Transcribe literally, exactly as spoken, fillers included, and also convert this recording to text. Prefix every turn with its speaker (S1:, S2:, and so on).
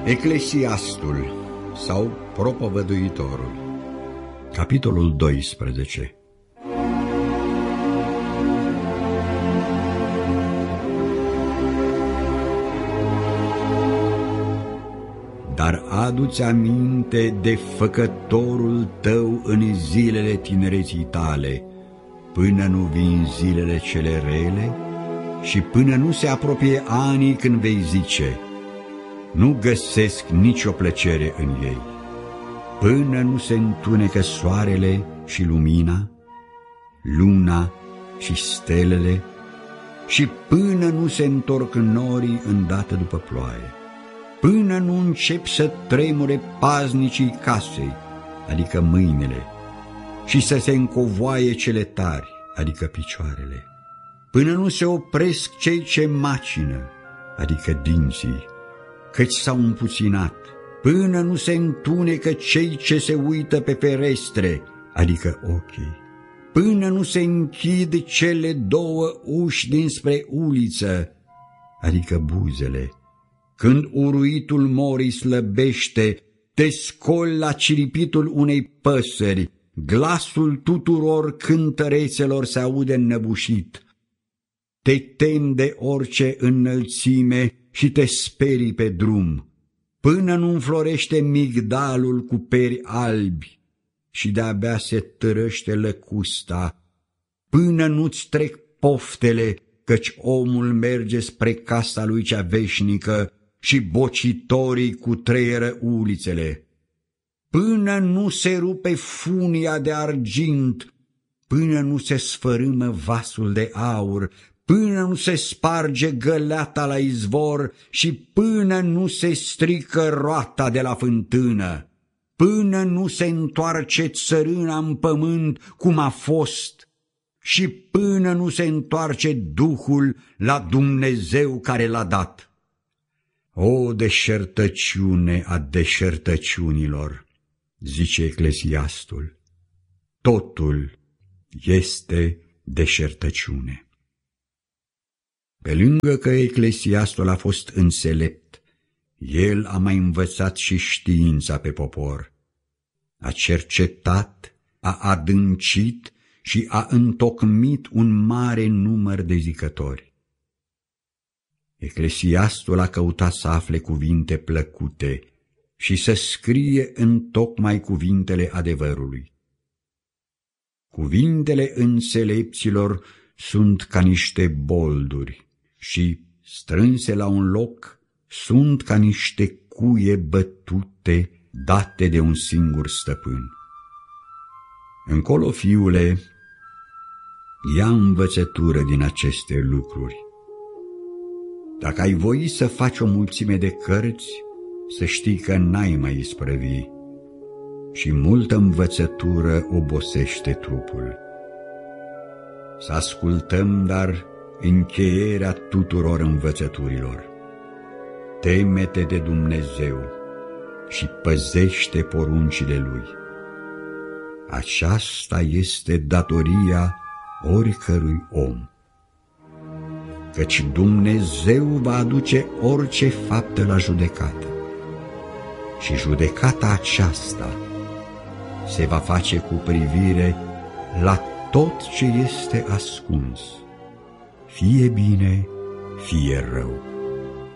S1: Eclesiastul sau Propovăduitorul, capitolul doisprezece. Dar adu-ți aminte de făcătorul tău în zilele tinereții tale, până nu vin zilele cele rele și până nu se apropie anii când vei zice: nu găsesc nicio plăcere în ei, până nu se întunecă soarele și lumina, luna și stelele, și până nu se întorc norii îndată după ploaie, până nu încep să tremure paznicii casei, adică mâinile, și să se încovoaie cele tari, adică picioarele, până nu se opresc cei ce macină, adică dinții, căci s-au împuținat, până nu se întunecă cei ce se uită pe ferestre, adică ochii, până nu se închid cele două uși dinspre uliță, adică buzele, când uruitul morii slăbește, te scoli la ciripitul unei păsări, glasul tuturor cântărețelor se aude înnăbușit, te temi de orice înălțime și te sperii pe drum, până nu înflorește migdalul cu peri albi și de-abia se târăște lăcusta, până nu-ți trec poftele, căci omul merge spre casa lui cea veșnică și bocitorii cutreieră ulițele, până nu se rupe funia de argint, până nu se sfărâmă vasul de aur, până nu se sparge găleata la izvor și până nu se strică roata de la fântână, până nu se întoarce țărâna în pământ cum a fost și până nu se întoarce Duhul la Dumnezeu care l-a dat. O deșertăciune a deșertăciunilor, zice Eclesiastul, totul este deșertăciune. Pe lângă că Eclesiastul a fost înțelept, el a mai învățat și știința pe popor. A cercetat, a adâncit și a întocmit un mare număr de zicători. Eclesiastul a căutat să afle cuvinte plăcute și să scrie întocmai cuvintele adevărului. Cuvintele înțelepților sunt ca niște bolduri și, strânse la un loc, sunt ca niște cuie bătute date de un singur stăpân. Încolo, fiule, ia învățătură din aceste lucruri. Dacă ai voi să faci o mulțime de cărți, să știi că n-ai mai isprăvi, și multă învățătură obosește trupul. Să ascultăm, dar, încheierea tuturor învățăturilor. Teme-te de Dumnezeu și păzește poruncile Lui. Aceasta este datoria oricărui om, căci Dumnezeu va aduce orice faptă la judecată și judecata aceasta se va face cu privire la tot ce este ascuns, fie bine, fie rău.